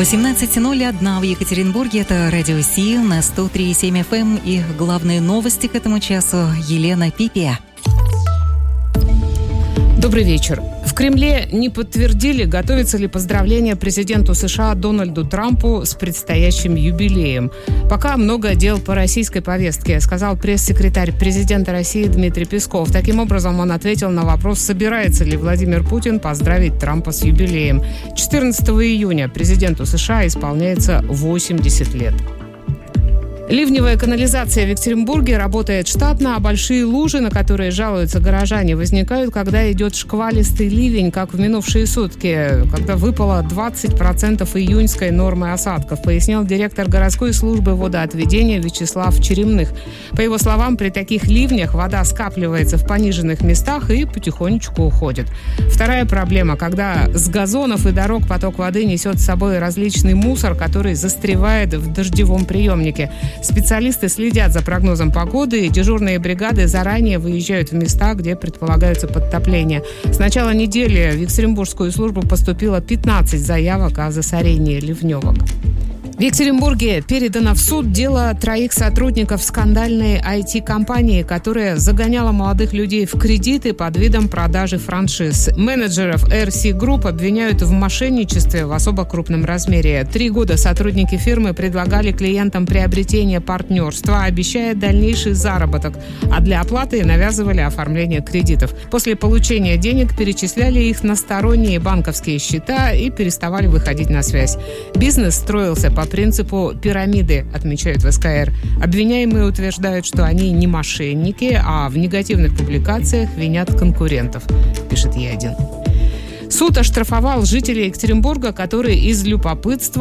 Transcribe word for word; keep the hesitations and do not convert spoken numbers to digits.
восемнадцать ноль один в Екатеринбурге. Это Радио Си на сто три и семь эф эм. И главные новости к этому часу. Елена Пипия. Добрый вечер. В Кремле не подтвердили, готовится ли поздравление президенту США Дональду Трампу с предстоящим юбилеем. Пока много дел по российской повестке, сказал пресс-секретарь президента России Дмитрий Песков. Таким образом, он ответил на вопрос, собирается ли Владимир Путин поздравить Трампа с юбилеем. четырнадцатого июня президенту США исполняется восемьдесят лет. Ливневая канализация в Екатеринбурге работает штатно, а большие лужи, на которые жалуются горожане, возникают, когда идет шквалистый ливень, как в минувшие сутки, когда выпало двадцать процентов июньской нормы осадков, пояснил директор городской службы водоотведения Вячеслав Черемных. По его словам, при таких ливнях вода скапливается в пониженных местах и потихонечку уходит. Вторая проблема, когда с газонов и дорог поток воды несет с собой различный мусор, который застревает в дождевом приемнике. Специалисты следят за прогнозом погоды, и дежурные бригады заранее выезжают в места, где предполагаются подтопления. С начала недели в Екатеринбургскую службу поступило пятнадцать заявок о засорении ливневок. В Екатеринбурге передано в суд дело троих сотрудников скандальной ай ти-компании, которая загоняла молодых людей в кредиты под видом продажи франшиз. Менеджеров эр си Group обвиняют в мошенничестве в особо крупном размере. Три года сотрудники фирмы предлагали клиентам приобретение партнерства, обещая дальнейший заработок, а для оплаты навязывали оформление кредитов. После получения денег перечисляли их на сторонние банковские счета и переставали выходить на связь. Бизнес строился по принципу пирамиды, отмечают в эс ка эр. Обвиняемые утверждают, что они не мошенники, а в негативных публикациях винят конкурентов, пишет Е один. Суд оштрафовал жителей Екатеринбурга, которые из любопытства